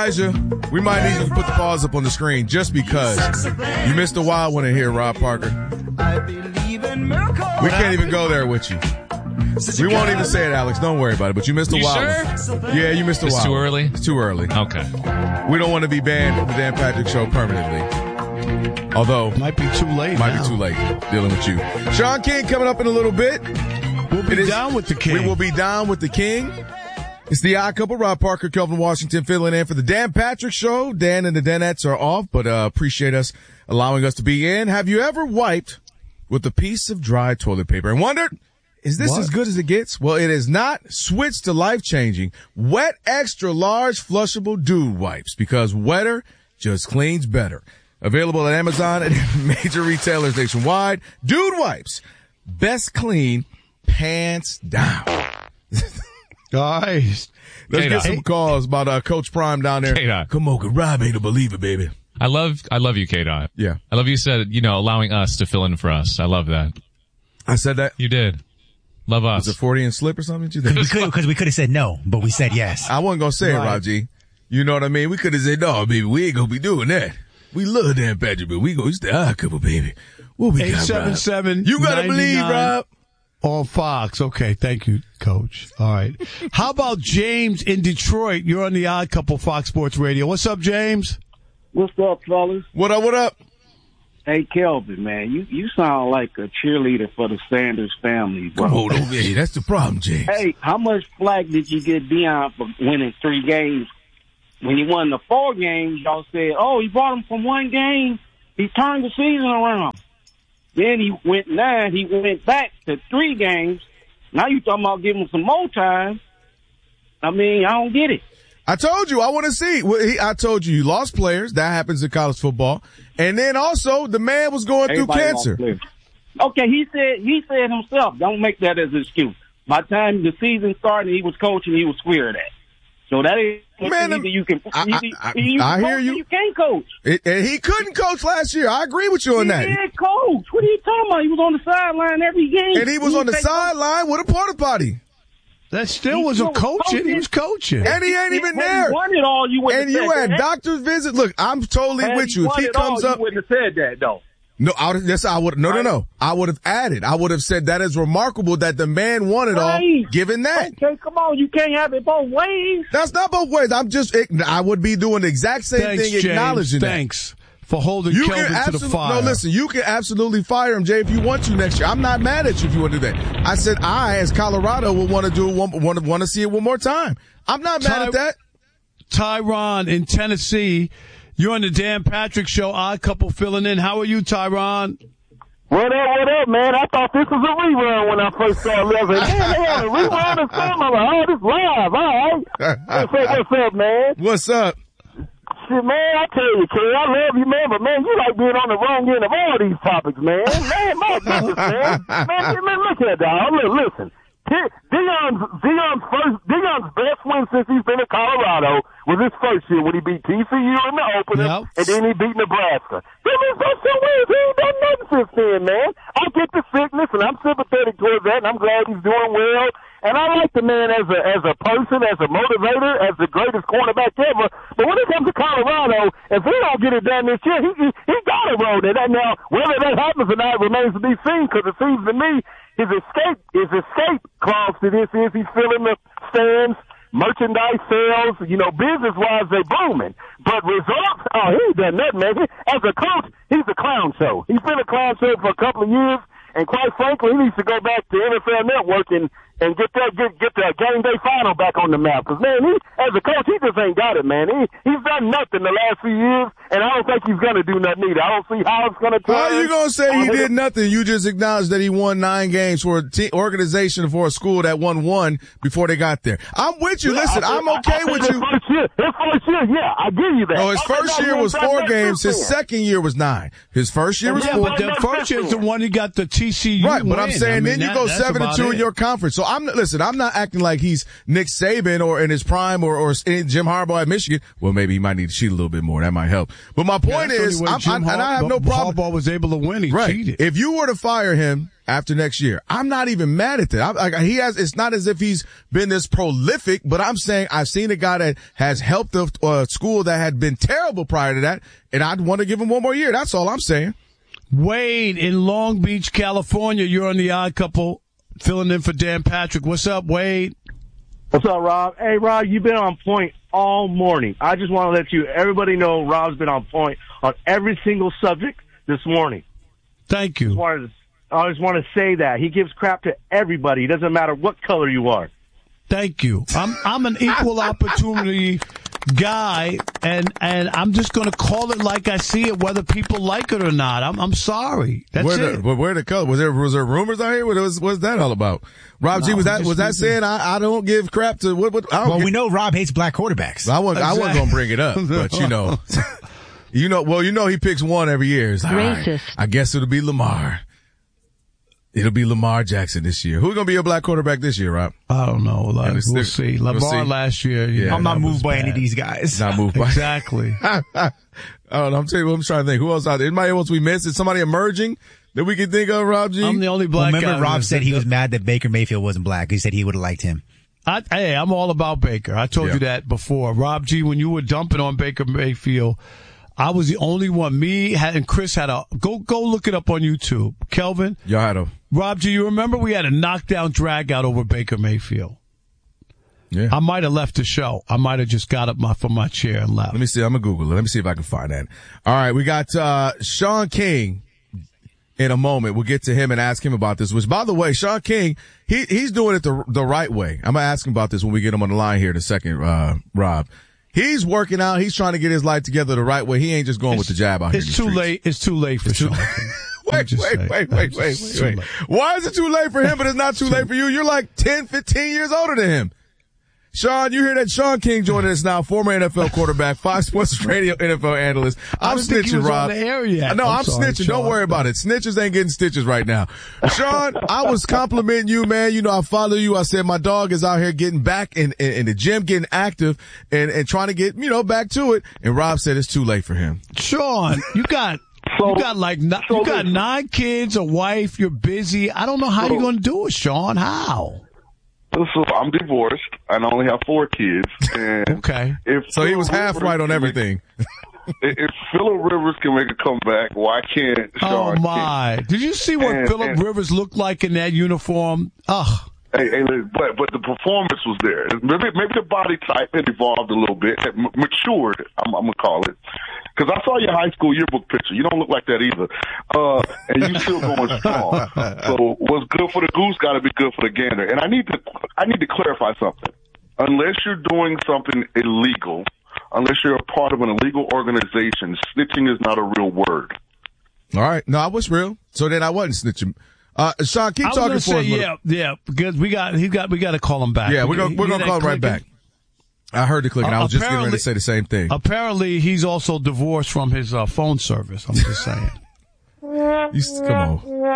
Elijah, we might need you to put the pause up on the screen just because you missed a wild one in here, Rob Parker. We can't even go there with you. We won't even say it, Alex. Don't worry about it. But you missed a wild one. Yeah, you missed a wild one. It's too early? It's too early. Okay. We don't want to be banned from the Dan Patrick Show permanently. Although. Might be too late. Might be too late dealing with you. Sean King coming up in a little bit. We'll be down with the King. We will be down with the King. It's the Odd Couple. Rob Parker, Kelvin Washington filling in for the Dan Patrick Show. Dan and the Danettes are off, but appreciate us allowing us to be in. Have you ever wiped with a piece of dry toilet paper and wondered, is this as good as it gets? Well, it is not. Switch to life-changing Wet Extra Large Flushable Dude Wipes because wetter just cleans better. Available at Amazon and major retailers nationwide. Dude Wipes. Best clean, pants down. Guys, let's get some calls about Coach Prime down there. K-Dot. Come on, Rob ain't a believer, baby. I love you, K-Dot. Yeah. I love you said, allowing us to fill in for us. I love that. I said that? You did. Love us. Was it 40 and slip or something? Because we could have said no, but we said yes. I wasn't going to say it, Rob G. You know what I mean? We could have said, no, baby, we ain't going to be doing that. We love Dan Patrick, but we go, it's the Odd Couple, baby. What we got, 877. You got to believe, Rob. On Fox. Okay, thank you, Coach. All right. How about James in Detroit? You're on the Odd Couple Fox Sports Radio. What's up, James? What's up, fellas? What up? Hey, Kelvin, man, you sound like a cheerleader for the Sanders family, bro. Come on, hey, that's the problem, James. Hey, how much flack did you get Deion for winning 3 games? When he won the 4 games, y'all said, oh, he brought him from 1 game. He turned the season around. Then he went 9. He went back to 3 games. Now you talking about giving him some more time. I mean, I don't get it. I told you, I want to see. I told you lost players. That happens in college football. And then also, the man was going through cancer. Okay, he said himself, don't make that as an excuse. By the time the season started, he was coaching, he was square that. So that is either you can. I hear you. You can't coach. And he couldn't coach last year. I agree with you on that. He did coach. What are you talking about? He was on the sideline every game. And he was on the sideline with a porta potty. That still wasn't coaching. He was coaching. And he ain't even there. You won it all. You had doctor's visit. Look, I'm totally with you. If he comes up, you wouldn't have said that though. No, I would. No. I would have added. I would have said that is remarkable that the man won it all, given that. Okay, come on. You can't have it both ways. That's not both ways. I would be doing the exact same thing, James, acknowledging that. Thanks for holding Kelvin to the fire. No, listen, you can absolutely fire him, Jay, if you want to next year. I'm not mad at you if you want to do that. I said as Colorado, would want to do it, want to see it one more time. I'm not mad at that. Tyron in Tennessee. You're on the Dan Patrick Show, Odd Couple filling in. How are you, Tyron? What up, man? I thought this was a rerun when I first saw it. They had a rerun or something. I'm like, oh, this live, all right. What's up, man? What's up? Shit, man, I tell you, kid, I love you, man, but, man, you like being on the wrong end of all these topics, man. Man, my goodness, man. Man, look at that, dog. Listen. Deion's best win since he's been in Colorado was his first year when he beat TCU in the opener, and then he beat Nebraska. Then his first 2 wins, he ain't done nothing since then, man. I get the sickness, and I'm sympathetic towards that, and I'm glad he's doing well. And I like the man as a person, as a motivator, as the greatest cornerback ever. But when it comes to Colorado, if he don't get it done this year, he got to roll it. Now, whether that happens or not remains to be seen, because it seems to me his escape clause to this is he's filling the stands, merchandise sales, business-wise, they booming. But results, he ain't done nothing, man. As a coach, he's a clown show. He's been a clown show for a couple of years, and quite frankly, he needs to go back to NFL Network and get the game day final back on the map. Because, man, as a coach, he just ain't got it, man. He's done nothing the last few years, and I don't think he's going to do nothing either. I don't see how it's going to turn. How are you going to say he did nothing? You just acknowledged that he won 9 games for an organization for a school that won 1 before they got there. I'm with you. Listen, I'm okay with you. His first year, yeah, I give you that. No, his first year was 4 games. His second year was 9. His first year was 4. But the first year is the one he got the TCU right, but win. I'm saying then you go 7-2 in your conference. So I'm not acting like he's Nick Saban or in his prime or Jim Harbaugh at Michigan. Well, maybe he might need to cheat a little bit more. That might help. But my point is, I have no problem. Harbaugh was able to win. He cheated. If you were to fire him after next year. I'm not even mad at that. It's not as if he's been this prolific, but I'm saying I've seen a guy that has helped the school that had been terrible prior to that, and I'd want to give him one more year. That's all I'm saying. Wade in Long Beach, California. You're on the Odd Couple, filling in for Dan Patrick. What's up, Wade? What's up, Rob? Hey, Rob, you've been on point all morning. I just want to let everybody know Rob's been on point on every single subject this morning. Thank you. I just want to say that. He gives crap to everybody. It doesn't matter what color you are. Thank you. I'm an equal opportunity guy, and I'm just going to call it like I see it, whether people like it or not. I'm sorry. That's it. Where the color? Was there rumors out here? What's that all about? Rob G, was that saying I don't give crap to what? We know Rob hates black quarterbacks. I wasn't going to bring it up, but he picks one every year. It's racist. Right, I guess it'll be Lamar. It'll be Lamar Jackson this year. Who's going to be your black quarterback this year, Rob? I don't know. We'll see. Lamar last year. Yeah, I'm not moved by any of these guys. Not moved by. Exactly. I don't know. I'm telling you, I'm trying to think. Who else out there? Anybody else we missed? Is somebody emerging that we can think of, Rob G? I'm the only black guy. Remember, Rob said he was mad that Baker Mayfield wasn't black. He said he would have liked him. I'm all about Baker. I told you that before. Rob G, when you were dumping on Baker Mayfield, I was the only one. Me and Chris had go look it up on YouTube. Kelvin. Y'all had a. Rob G, you remember we had a knockdown drag out over Baker Mayfield? Yeah. I might have left the show. I might have just got up from my chair and left. Let me see. I'm going to Google it. Let me see if I can find that. All right. We got Sean King in a moment. We'll get to him and ask him about this, which, by the way, Sean King, he's doing it the right way. I'm going to ask him about this when we get him on the line here in a second, Rob. He's working out. He's trying to get his life together the right way. He ain't just going with the jab out here. It's too late. It's too late for Sean King. Wait. Why is it too late for him, but it's not too late for you? You're like 10, 15 years older than him. Sean, you hear that? Sean King joining us now, former NFL quarterback, Fox Sports Radio NFL analyst. I'm snitching, Rob. No, I'm snitching. Don't worry about it. Snitches ain't getting stitches right now. Sean, I was complimenting you, man. You know, I follow you. I said my dog is out here getting back in the gym, getting active and trying to get, back to it. And Rob said it's too late for him. Sean, you got 9 kids, a wife, you're busy. I don't know how you're going to do it, Sean. How? So I'm divorced and I only have 4 kids. And okay. So he was half right on everything. If Phillip Rivers can make a comeback, why can't Sean? Oh my! Did you see what Phillip Rivers looked like in that uniform? Ugh. Hey, but the performance was there. Maybe the body type had evolved a little bit, had matured. I'm gonna call it, because I saw your high school yearbook picture. You don't look like that either, and you still going strong. So what's good for the goose got to be good for the gander. And I need to clarify something. Unless you're doing something illegal, unless you're a part of an illegal organization, snitching is not a real word. All right, no, I was real. So then I wasn't snitching. Sean, keep talking for us. Yeah, because we got to call him back. Yeah, we're gonna call him right back. I heard the clicking. I was just getting ready to say the same thing. Apparently, he's also divorced from his phone service. I'm just saying. Come on.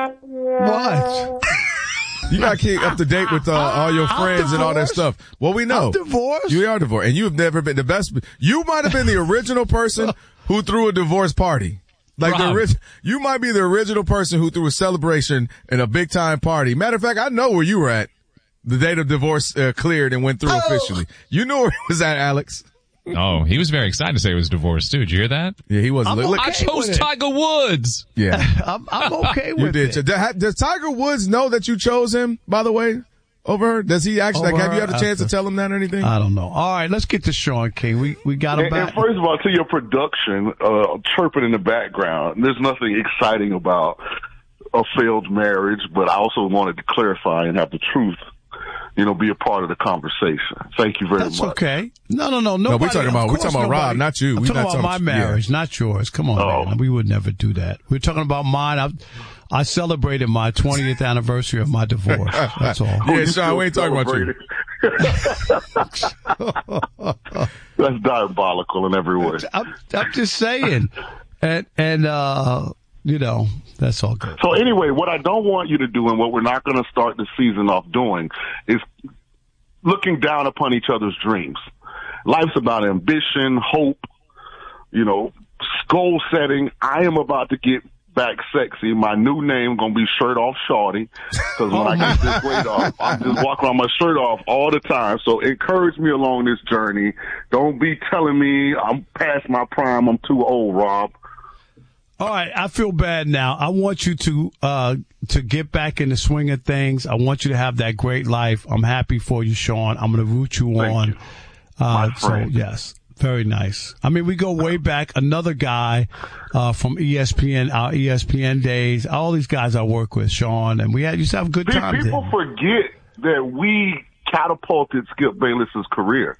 What? You got to keep up to date with all your friends and all that stuff. Well, we know. I'm divorced? You are divorced. And you have never been the best. You might have been the original person who threw a divorce party. Like you might be the original person who threw a celebration and a big time party. Matter of fact, I know where you were at the day the divorce cleared and went through officially. You knew where it was at, Alex. Oh, he was very excited to say he was divorced too. Did you hear that? Yeah, he was. I chose Tiger Woods. Yeah, I'm okay with it. You did. Does Tiger Woods know that you chose him? By the way. Over her? Does he actually, have you had a chance to tell him that or anything? I don't know. All right, let's get to Sean King. We got him back. And first of all, to your production, chirping in the background, there's nothing exciting about a failed marriage, but I also wanted to clarify and have the truth, be a part of the conversation. Thank you very much. That's okay. No. We're talking about Rob, not you. We're talking about my marriage, not yours. Come on, man. We would never do that. We're talking about mine. I celebrated my 20th anniversary of my divorce. That's all. Yeah, Sean, we ain't talking about you. That's diabolical in every way. I'm just saying. And that's all good. So anyway, what I don't want you to do and what we're not going to start the season off doing is looking down upon each other's dreams. Life's about ambition, hope, goal setting. I am about to get back sexy. My new name gonna be Shirt Off Shorty, because when I get this weight off, I'm just walking around my shirt off all the time. So encourage me along this journey. Don't be telling me I'm past my prime, I'm too old, Rob. All right, I feel bad now. I want you to get back in the swing of things. I want you to have that great life. I'm happy for you, Sean. I'm going to root you on. You. My friend. So yes, very nice. I mean, we go way back. Another guy from ESPN, our ESPN days. All these guys I work with, Sean, and we used to have a good time. People forget that we catapulted Skip Bayless's career.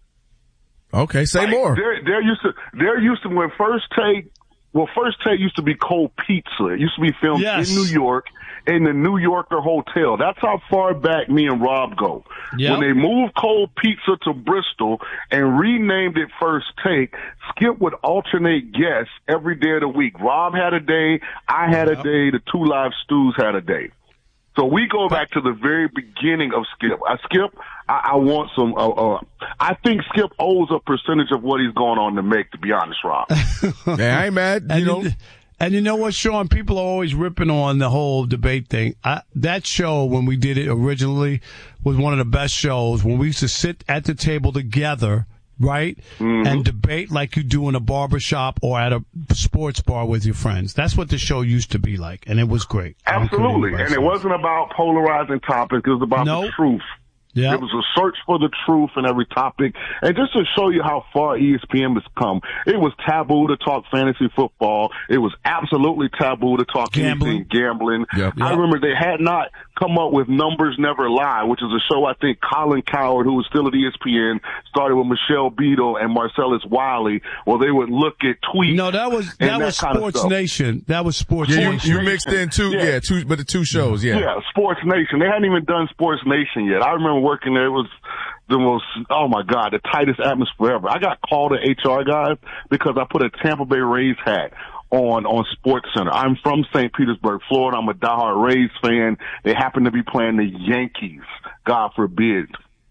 Okay, say more. There used to when First Take used to be Cold Pizza. It used to be filmed in New York in the New Yorker Hotel. That's how far back me and Rob go. Yep. When they moved Cold Pizza to Bristol and renamed it First Take, Skip would alternate guests every day of the week. Rob had a day, I had a day, the Two Live Stews had a day. So we go back to the very beginning of Skip. I want some. I think Skip owes a percentage of what he's going on to make. To be honest, Rob. Yeah, I ain't mad. And you know what, Sean? People are always ripping on the whole debate thing. That show, when we did it originally, was one of the best shows. When we used to sit at the table together, right, and debate like you do in a barbershop or at a sports bar with your friends. That's what the show used to be like, and it was great. Absolutely, and it wasn't about polarizing topics. It was about the truth. Yeah. It was a search for the truth in every topic. And just to show you how far ESPN has come, it was taboo to talk fantasy football. It was absolutely taboo to talk anything gambling. Yep. I remember they had not come up with Numbers Never Lie, which is a show I think Colin Cowherd, who was still at ESPN, started with Michelle Beadle and Marcellus Wiley, where they would look at tweets. No, that was Sports Nation. That was Sports Nation. You mixed in two, but the two shows, Yeah, Sports Nation. They hadn't even done Sports Nation yet. I remember working there. It was the most, oh my God, the tightest atmosphere ever. I got called to HR guys because I put a Tampa Bay Rays hat on Sports Center. I'm from St. Petersburg, Florida. I'm a diehard Rays fan. They happen to be playing the Yankees. God forbid.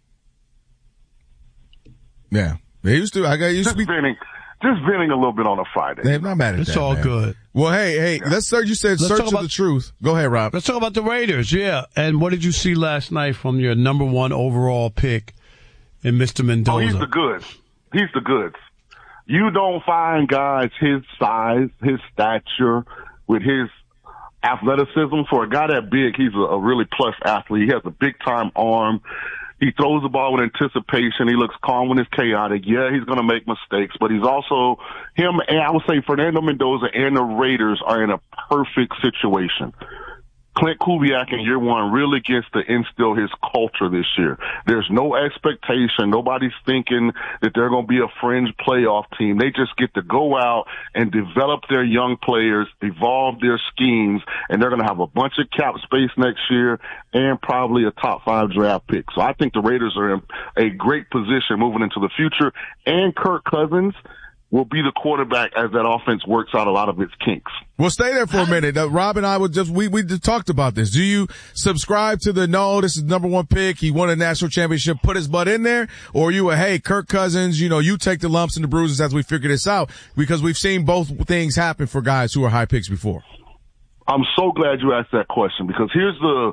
Yeah. They used to be just venting a little bit on a Friday. They're not mad at that. It's all good. Well, hey, you said search of the truth. Go ahead, Rob. Let's talk about the Raiders, yeah. And what did you see last night from your number one overall pick in Mr. Mendoza? Oh, he's the goods. He's the goods. You don't find guys his size, his stature, with his athleticism. For a guy that big, he's a really plush athlete. He has a big-time arm. He throws the ball with anticipation. He looks calm when it's chaotic. Yeah, he's going to make mistakes, but he's also him. And I would say Fernando Mendoza and the Raiders are in a perfect situation. Clint Kubiak in year one really gets to instill his culture this year. There's no expectation. Nobody's thinking that they're going to be a fringe playoff team. They just get to go out and develop their young players, evolve their schemes, and they're going to have a bunch of cap space next year and probably a top 5 draft pick. So I think the Raiders are in a great position moving into the future, and Kirk Cousins will be the quarterback as that offense works out a lot of its kinks. Well, stay there for a minute. Rob and I we just talked about this. Do you subscribe to this is number one pick, he won a national championship, put his butt in there? Or are you hey, Kirk Cousins, you take the lumps and the bruises as we figure this out? Because we've seen both things happen for guys who are high picks before. I'm so glad you asked that question, because here's the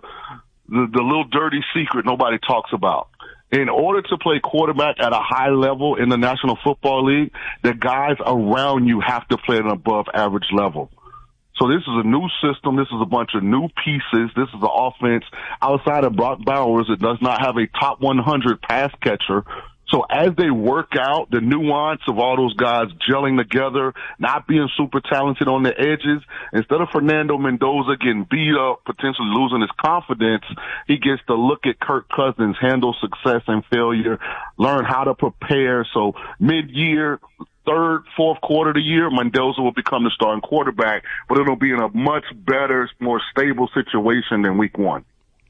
little dirty secret nobody talks about. In order to play quarterback at a high level in the National Football League, the guys around you have to play at an above average level. So this is a new system. This is a bunch of new pieces. This is an offense outside of Brock Bowers that does not have a top 100 pass catcher. So as they work out the nuance of all those guys gelling together, not being super talented on the edges, instead of Fernando Mendoza getting beat up, potentially losing his confidence, he gets to look at Kirk Cousins, handle success and failure, learn how to prepare. So mid-year, third, fourth quarter of the year, Mendoza will become the starting quarterback, but it'll be in a much better, more stable situation than week one.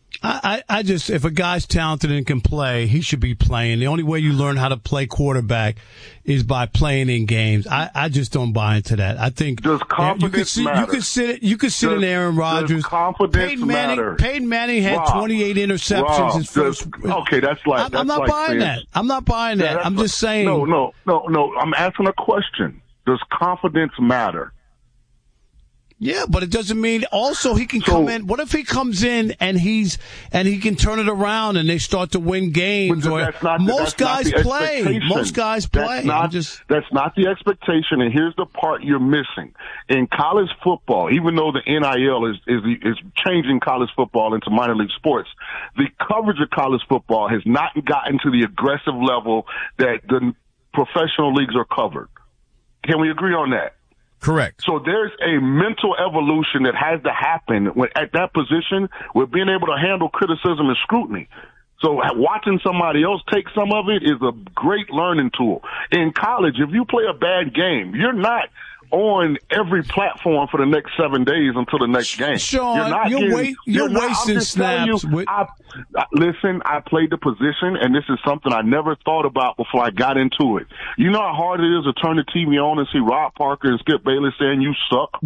I just, if a guy's talented and can play, he should be playing. The only way you learn how to play quarterback is by playing in games. I just don't buy into that. I think does confidence matter? You could sit in Aaron Rodgers. Does confidence matter? Peyton Manning had 28 interceptions his first. Okay, that's like I'm not buying that. I'm not buying that. I'm just saying. No. I'm asking a question. Does confidence matter? Yeah, but it doesn't mean also he can come in. What if he comes in and he can turn it around and they start to win games? Most guys play. Most guys play. That's not the expectation. And here's the part you're missing. In college football, even though the NIL is changing college football into minor league sports, the coverage of college football has not gotten to the aggressive level that the professional leagues are covered. Can we agree on that? Correct. So there's a mental evolution that has to happen at that position with being able to handle criticism and scrutiny. So watching somebody else take some of it is a great learning tool. In college, if you play a bad game, you're not on every platform for the next 7 days until the next game. Sean, you're wasting snaps. Listen, I played the position, and this is something I never thought about before I got into it. You know how hard it is to turn the TV on and see Rob Parker and Skip Bayless saying you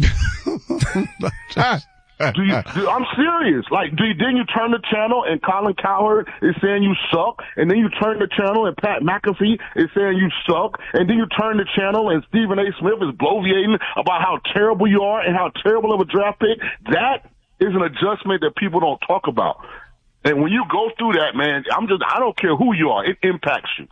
suck? I'm serious. Then you turn the channel and Colin Cowherd is saying you suck, and then you turn the channel and Pat McAfee is saying you suck, and then you turn the channel and Stephen A. Smith is bloviating about how terrible you are and how terrible of a draft pick. That is an adjustment that people don't talk about. And when you go through that, man, I don't care who you are. It impacts you.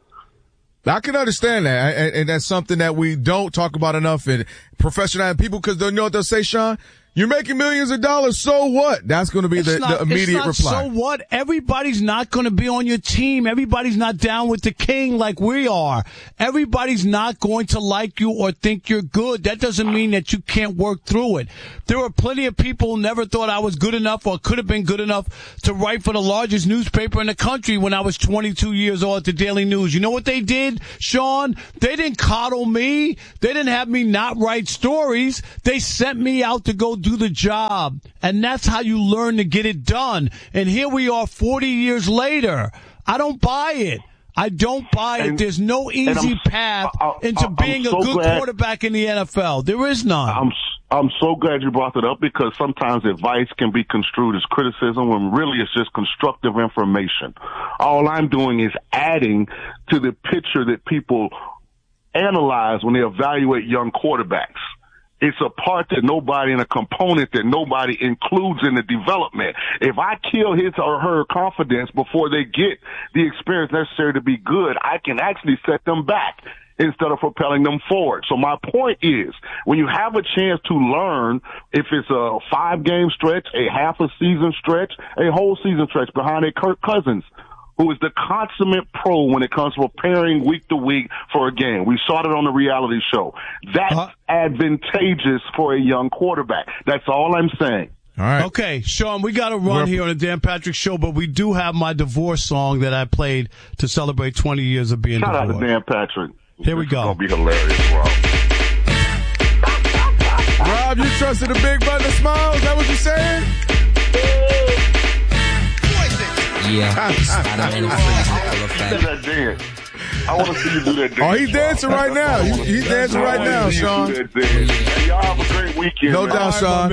I can understand that, and that's something that we don't talk about enough in professional people, because they'll know what they'll say, Sean. You're making millions of dollars, so what? That's going to be the immediate reply. So what? Everybody's not going to be on your team. Everybody's not down with the king like we are. Everybody's not going to like you or think you're good. That doesn't mean that you can't work through it. There were plenty of people who never thought I was good enough or could have been good enough to write for the largest newspaper in the country when I was 22 years old at the Daily News. You know what they did, Sean? They didn't coddle me. They didn't have me not write stories. They sent me out to go do the job. And that's how you learn to get it done. And here we are 40 years later. I don't buy it. I don't buy it. There's no easy path into being a good quarterback in the NFL. There is none. I'm so glad you brought that up, because sometimes advice can be construed as criticism when really it's just constructive information. All I'm doing is adding to the picture that people analyze when they evaluate young quarterbacks. It's a part that nobody and a component that nobody includes in the development. If I kill his or her confidence before they get the experience necessary to be good, I can actually set them back instead of propelling them forward. So my point is, when you have a chance to learn, if it's a 5-game stretch, a half a season stretch, a whole season stretch behind a Kirk Cousins, who is the consummate pro when it comes to preparing week to week for a game. We saw it on the reality show. That's advantageous for a young quarterback. That's all I'm saying. All right. Okay, Sean, we got to run here on the Dan Patrick Show, but we do have my divorce song that I played to celebrate 20 years of being divorced. Shout out to Dan Patrick. Here we go. It's going to be hilarious, Rob. Rob, you trusted a big brother smile? Is that what you're saying? Yeah. That dance. I want to see you do that dance. Oh, he's dancing right now. He's dancing right now, Sean. Hey, y'all have a great weekend. No doubt, Sean.